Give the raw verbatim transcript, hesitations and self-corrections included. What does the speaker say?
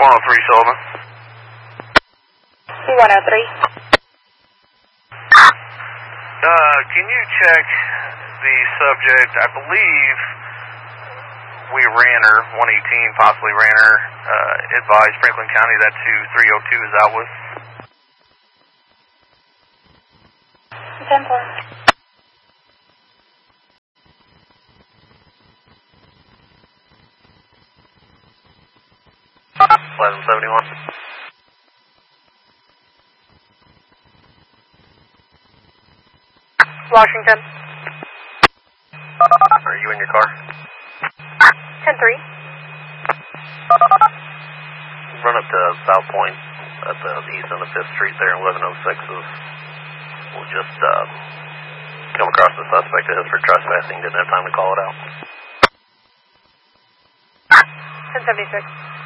one oh three, Sullivan. C one oh three. Uh, can you check the subject? I believe we ran her, one eighteen, possibly ran her, uh, advised Franklin County that's who three oh two is out with. ten four. eleven seventy-one. Washington. Are you in your car? ten three. Run up to South Point at the east end of fifth Street there in eleven oh six. We'll just uh, come across the suspect that is for trespassing. Didn't have time to call it out. ten seventy-six.